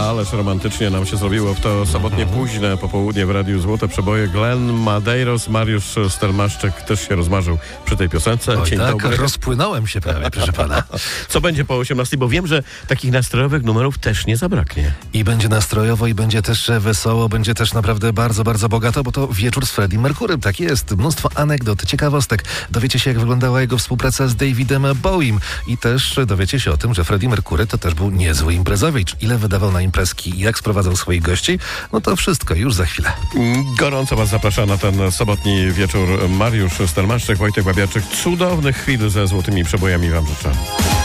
ależ romantycznie nam się zrobiło w to sobotnie późne popołudnie w Radiu Złote Przeboje. Glenn Madeiros, Mariusz Stelmaszczyk też się rozmarzył przy tej piosence. Oj, Dzień tak, dobry. rozpłynąłem się prawie, proszę pana. Co będzie po 18? Bo wiem, że takich nastrojowych numerów też nie zabraknie. I będzie nastrojowo, i będzie też wesoło, będzie też naprawdę bardzo, bardzo bogato, bo to wieczór z Freddie Mercurym. Tak jest, mnóstwo anegdot, ciekawostek. Dowiecie się, jak wyglądała jego współpraca z Davidem Bowiem i też dowiecie się o tym, że Freddie Mercury to też był niezły imprezowicz. Ile wydawał na imprezki i jak sprowadzał swoich gości? No to wszystko już za chwilę. Gorąco was zaprasza na ten sobotni wieczór Mariusz Stelmaszczyk, Wojtek Babiarczyk. Cudownych chwil ze złotymi przebojami wam życzę.